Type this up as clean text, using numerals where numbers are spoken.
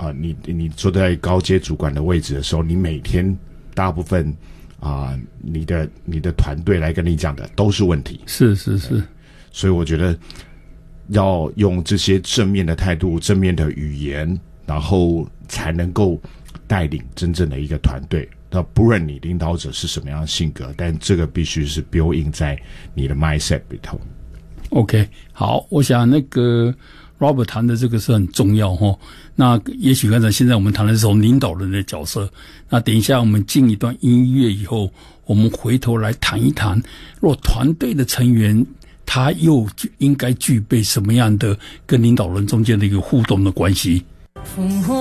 你坐在高阶主管的位置的时候，你每天大部分你的团队来跟你讲的都是问题。 是， 所以我觉得要用这些正面的态度、正面的语言，然后才能够带领真正的一个团队。那不论你领导者是什么样的性格，但这个必须是 build in 在你的 mindset 里头。 OK， 好，我想那个 Robert 谈的这个是很重要齁。那也许现在我们谈的是从领导人的角色，那等一下我们进一段音乐以后，我们回头来谈一谈，若团队的成员他又应该具备什么样的跟领导人中间的一个互动的关系。